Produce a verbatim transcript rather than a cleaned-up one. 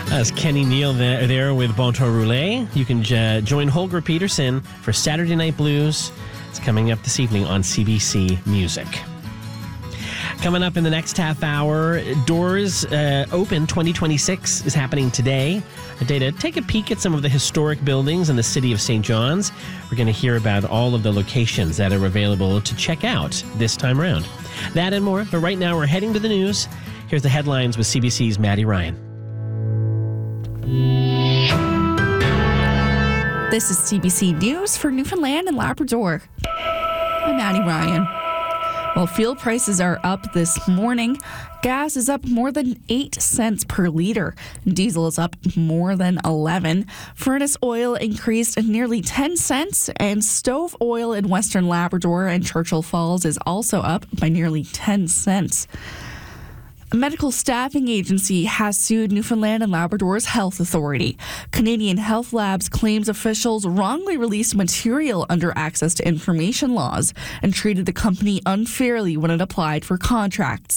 That's Kenny Neal there, there with Bon Temps Roulé. You can uh, join Holger Peterson for Saturday Night Blues. It's coming up this evening on C B C Music. Coming up in the next half hour, Doors uh, Open twenty twenty-six is happening today. A day to take a peek at some of the historic buildings in the city of Saint John's. We're going to hear about all of the locations that are available to check out this time around. That and more, but right now we're heading to the news. Here's the headlines with C B C's Maddie Ryan. This is C B C News for Newfoundland and Labrador. I'm Maddie Ryan. Well, fuel prices are up this morning. Gas is up more than eight cents per litre. Diesel is up more than eleven. Furnace oil increased nearly ten cents, and stove oil in Western Labrador and Churchill Falls is also up by nearly ten cents. A medical staffing agency has sued Newfoundland and Labrador's Health Authority. Canadian Health Labs claims officials wrongly released material under access to information laws and treated the company unfairly when it applied for contracts.